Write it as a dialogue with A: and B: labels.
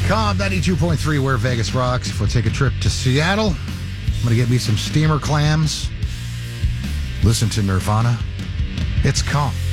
A: Cobb 92.3, where Vegas rocks. If we'll take a trip to Seattle, I'm going to get me some steamer clams. Listen to Nirvana. It's Calm.